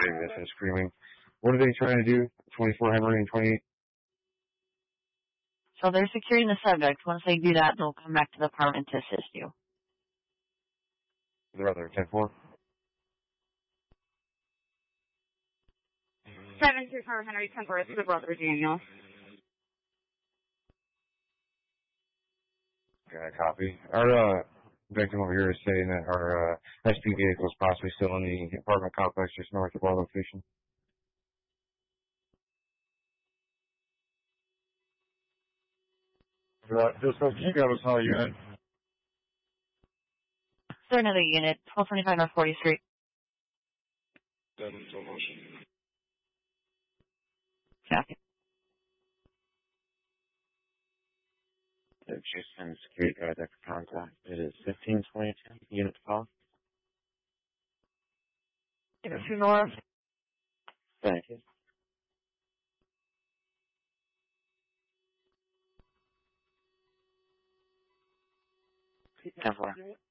hearing this and screaming. What are they trying to do? 24 Henry and 28? So they're securing the subject. Once they do that, they'll come back to the apartment to assist you. The other 10-4? 734 Henry 10-4 to the brother Daniel. Got a copy. Our victim over here is saying that our SP vehicle is possibly still in the apartment complex just north of our location. Just so you got us all unit. Is there another unit? 1225 North 40th Street. 7 slow motion. Copy. Houston Security Guard after contact. It is 1522, unit to call. Unit 2 North. Thank you. 10-4.